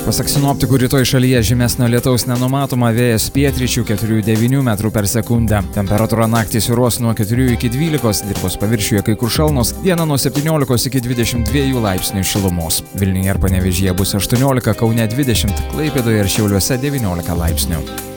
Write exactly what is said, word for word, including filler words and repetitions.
Pasak sinoptikų, rytoj šalyje žymesnio lietaus nenumatoma, vėjas pietryčių keturių devynių metrų per sekundę. Temperatūra naktį svyruos nuo keturių iki dvylikos, dirvos paviršiuje kai kur šalnos, dieną nuo septyniolikos iki dvidešimt dviejų laipsnių šilumos. Vilniuje ir Panevėžyje bus aštuoniolika, Kaune dvidešimt, Klaipėdoje ir Šiauliuose devyniolika laipsnių.